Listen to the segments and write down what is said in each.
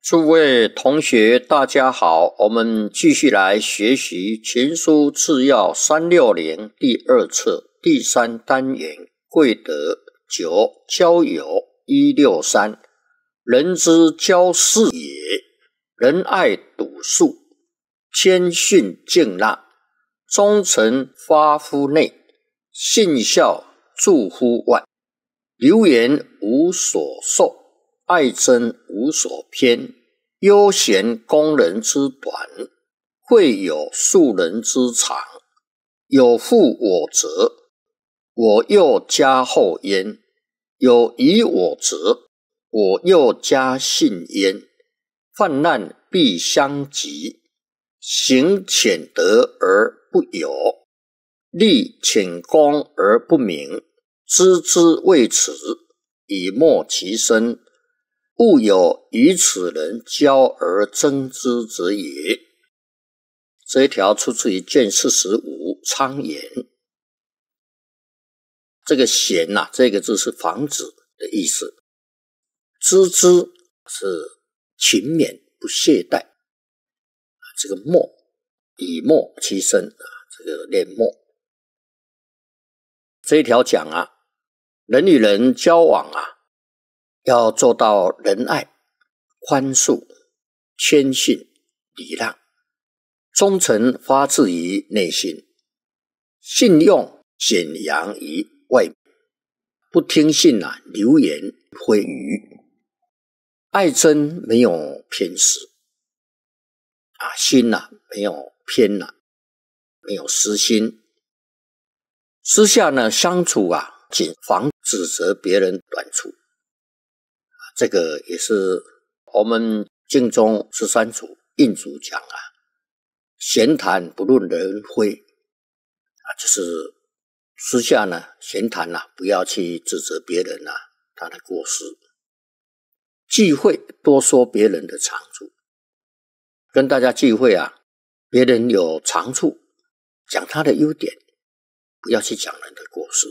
诸位同学大家好，我们继续来学习群书治要360第2册第3单元贵德9交友163人之交事也，仁爱笃恕，谦逊敬让，忠诚发乎内，信孝助乎外，流言无所受，爱憎无所偏，悠闲攻人之短，惠有恕人之长。有负我责，我又加厚焉；有疑我责，我又加信焉。患难必相及，行浅德而不有，立浅功而不明，知之谓耻，以莫其身，勿有与此人交而争之者也。这一条出自于卷45昌言。这个贤这个字是防止的意思，知之是勤勉不懈怠，这个莫以莫其身，这个练莫。这一条讲人与人交往要做到仁爱、宽恕、谦逊、礼让，忠诚发自于内心，信用显扬于外面，不听信流言诲语，爱憎没有偏私心没有偏没有私心。私下相处谨防指责别人短处，这个也是我们经中13祖印祖讲闲谈不论人非就是私下闲谈不要去指责别人他的过失，忌讳多说别人的长处。跟大家忌讳别人有长处讲他的优点，不要去讲人的过失。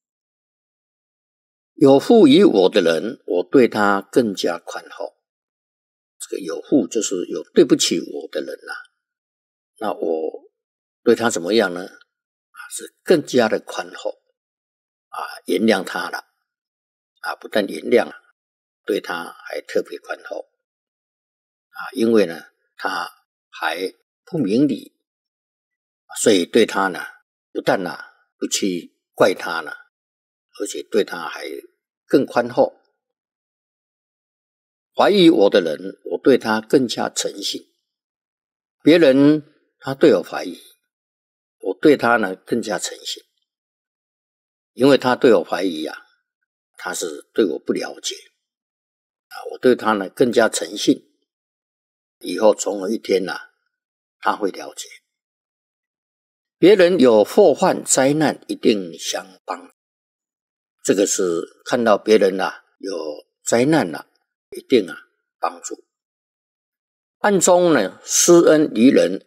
有负于我的人，我对他更加宽厚。这个有负就是有对不起我的人那我对他怎么样呢？是更加的宽厚原谅他了不但原谅对他还特别宽厚因为他还不明理，所以对他不但不去怪他而且对他还更宽厚。怀疑我的人，我对他更加诚信。别人他对我怀疑，我对他更加诚信，因为他对我怀疑他是对我不了解我对他更加诚信，以后总有一天他会了解。别人有祸患灾难，一定相帮。这个是看到别人有灾难一定帮助。暗中施恩于人